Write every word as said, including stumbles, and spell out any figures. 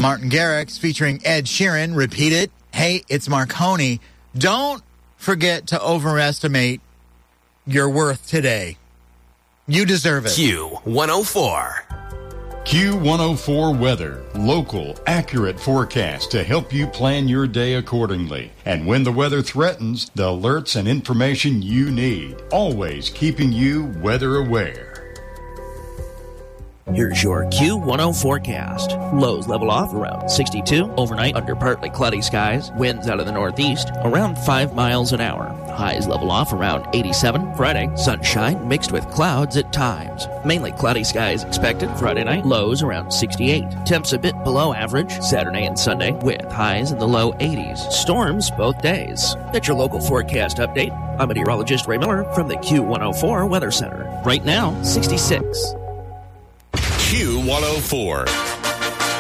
Martin Garrix featuring Ed Sheeran. Repeat it. Hey, it's Marconi. Don't forget to overestimate your worth today. You deserve it. Q one oh four. Q one oh four weather. Local, accurate forecast to help you plan your day accordingly. And when the weather threatens, the alerts and information you need. Always keeping you weather aware. Here's your Q one oh forecast. Lows level off around sixty-two. Overnight under partly cloudy skies. Winds out of the northeast around five miles an hour. Highs level off around eighty-seven. Friday, sunshine mixed with clouds at times. Mainly cloudy skies expected Friday night. Lows around sixty-eight. Temps a bit below average Saturday and Sunday with highs in the low eighties. Storms both days. That's your local forecast update. I'm meteorologist Ray Miller from the Q one oh four Weather Center. Right now, sixty-six. Q one oh four.